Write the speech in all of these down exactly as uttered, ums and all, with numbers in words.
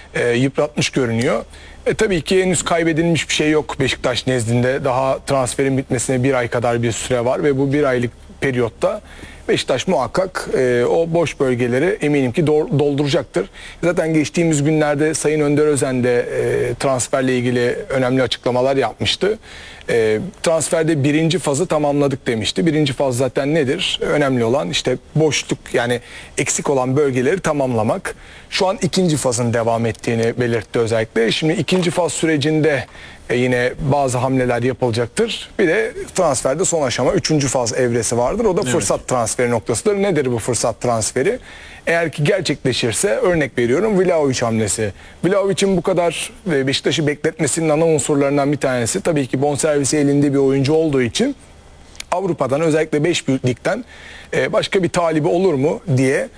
e, yıpratmış görünüyor. E, tabii ki henüz kaybedilmiş bir şey yok Beşiktaş nezdinde. Daha transferin bitmesine bir ay kadar bir süre var ve bu bir aylık periyotta Beşiktaş muhakkak e, o boş bölgeleri eminim ki do- dolduracaktır. Zaten geçtiğimiz günlerde Sayın Önder Özen de e, transferle ilgili önemli açıklamalar yapmıştı. E, transferde birinci fazı tamamladık demişti. Birinci faz zaten nedir? Önemli olan işte boşluk, yani eksik olan bölgeleri tamamlamak. Şu an ikinci fazın devam ettiğini belirtti özellikle. Şimdi ikinci faz sürecinde e, yine bazı hamleler yapılacaktır. Bir de transferde son aşama üçüncü faz evresi vardır. O da evet. fırsat transferi noktasıdır. Nedir bu fırsat transferi? Eğer ki gerçekleşirse, örnek veriyorum, Vlahovic hamlesi. Vlahovic'in bu kadar Beşiktaş'ı bekletmesinin ana unsurlarından bir tanesi tabii ki bonservisi elinde bir oyuncu olduğu için Avrupa'dan, özellikle beş büyük ligden başka bir talibi olur mu diye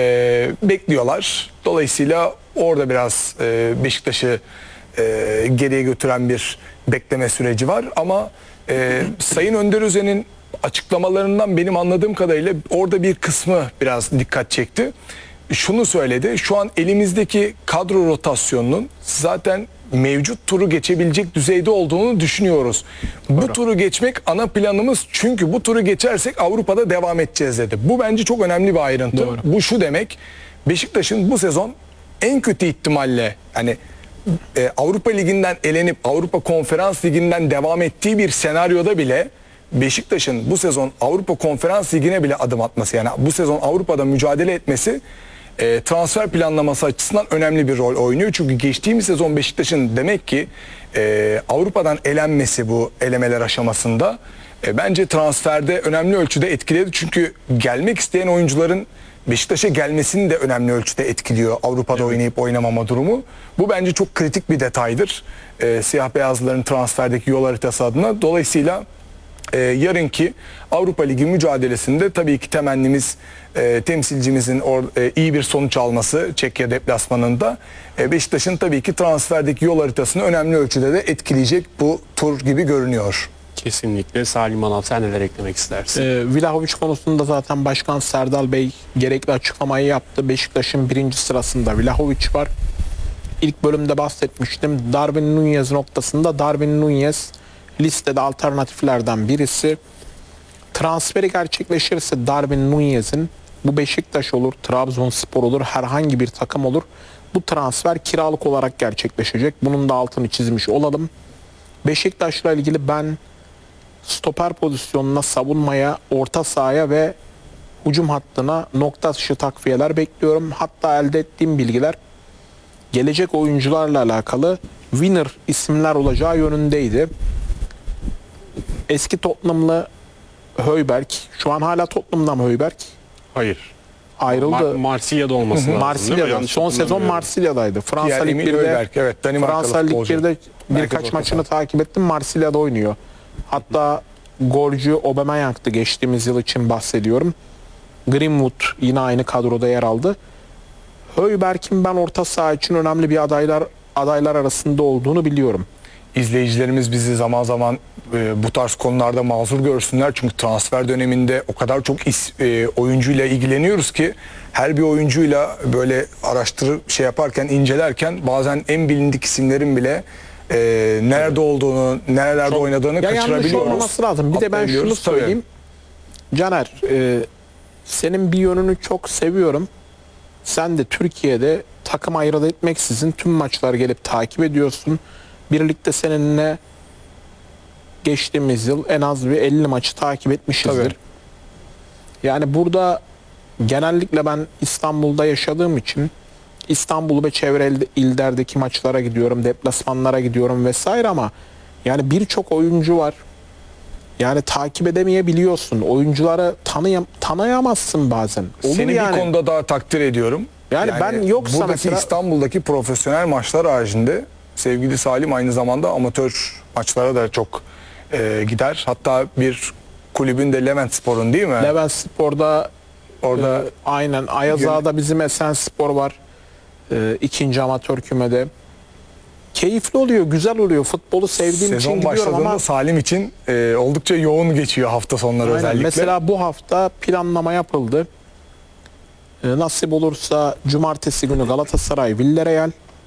bekliyorlar. Dolayısıyla orada biraz Beşiktaş'ı geriye götüren bir bekleme süreci var ama Sayın Önder Özen'in açıklamalarından benim anladığım kadarıyla orada bir kısmı biraz dikkat çekti. Şunu söyledi: şu an elimizdeki kadro rotasyonunun zaten mevcut turu geçebilecek düzeyde olduğunu düşünüyoruz. Doğru. Bu turu geçmek ana planımız, çünkü bu turu geçersek Avrupa'da devam edeceğiz dedi. Bu bence çok önemli bir ayrıntı. Doğru. Bu şu demek: Beşiktaş'ın bu sezon en kötü ihtimalle, yani e, Avrupa Ligi'nden elenip Avrupa Konferans Ligi'nden devam ettiği bir senaryoda bile Beşiktaş'ın bu sezon Avrupa Konferans Ligi'ne bile adım atması, yani bu sezon Avrupa'da mücadele etmesi e, transfer planlaması açısından önemli bir rol oynuyor. Çünkü geçtiğimiz sezon Beşiktaş'ın demek ki e, Avrupa'dan elenmesi bu elemeler aşamasında e, bence transferde önemli ölçüde etkiledi. Çünkü gelmek isteyen oyuncuların Beşiktaş'a gelmesini de önemli ölçüde etkiliyor Avrupa'da evet. oynayıp oynamama durumu. Bu bence çok kritik bir detaydır e, siyah beyazlıların transferdeki yol haritası adına. Dolayısıyla Ee, yarınki Avrupa Ligi mücadelesinde tabii ki temennimiz e, temsilcimizin or, e, iyi bir sonuç alması Çekya deplasmanında. E, Beşiktaş'ın tabii ki transferdeki yol haritasını önemli ölçüde de etkileyecek bu tur gibi görünüyor. Kesinlikle. Salim Anal, sen neler eklemek istersin? Ee, Vlahovic konusunda zaten Başkan Serdal Bey gerekli açıklamayı yaptı. Beşiktaş'ın birinci sırasında Vlahovic var. İlk bölümde bahsetmiştim. Darwin Nunez noktasında Darwin Nunez listede alternatiflerden birisi. Transferi gerçekleşirse Darwin Nunez'in, bu Beşiktaş olur, Trabzonspor olur, herhangi bir takım olur, bu transfer kiralık olarak gerçekleşecek. Bunun da altını çizmiş olalım. Beşiktaş'la ilgili ben stoper pozisyonuna, savunmaya, orta sahaya ve hücum hattına nokta atışı takviyeler bekliyorum. Hatta elde ettiğim bilgiler gelecek oyuncularla alakalı winner isimler olacağı yönündeydi. Eski Tottenham'lı Højbjerg, şu an hala Tottenham'da mı Højbjerg? Hayır. Ayrıldı. Mar Marsilya'da olması lazım. Marsilya'da. Son sezon Marsilya'daydı. Fransa Lig bir'de evet, Fransa Lig bir'de birkaç maçını takip ettim. Marsilya'da oynuyor. Hatta golcü Aubameyang'tı geçtiğimiz yıl için bahsediyorum. Greenwood yine aynı kadroda yer aldı. Højbjerg'in ben orta saha için önemli bir adaylar adaylar arasında olduğunu biliyorum. İzleyicilerimiz bizi zaman zaman e, bu tarz konularda mazur görsünler. Çünkü transfer döneminde o kadar çok is, e, oyuncuyla ilgileniyoruz ki her bir oyuncuyla böyle araştırıp şey yaparken, incelerken bazen en bilindik isimlerin bile e, nerede olduğunu, nerelerde çok, oynadığını ya kaçırabiliyoruz. Yanlış olmaması lazım. Bir de ben şunu söyleyeyim. Tabii. Caner, e, senin bir yönünü çok seviyorum. Sen de Türkiye'de takım ayırt etmeksizin tüm maçları gelip takip ediyorsun. Birlikte seninle geçtiğimiz yıl en az bir elli maçı takip etmişizdir. Tabii. Yani burada genellikle ben İstanbul'da yaşadığım için İstanbul ve çevre illerdeki maçlara gidiyorum, deplasmanlara gidiyorum vesaire, ama yani birçok oyuncu var. Yani takip edemeyebiliyorsun. Oyuncuları tanıyam tanıyamazsın bazen. Olur Seni yani. bir konuda daha takdir ediyorum. Yani, yani ben yoksa buradaki mesela İstanbul'daki profesyonel maçlar haricinde sevgili Salim aynı zamanda amatör maçlara da çok e, gider. Hatta bir kulübün de Levent Spor'un, değil mi? Levent Spor'da orada e, aynen Ayazağa'da bizim Esenspor var. E, ikinci amatör kümede. Keyifli oluyor, güzel oluyor. Futbolu sevdiğim için gidiyorum ama Salim için e, oldukça yoğun geçiyor hafta sonları aynen. Özellikle. Mesela bu hafta planlama yapıldı. E, nasip olursa cumartesi günü Galatasaray Villarreal,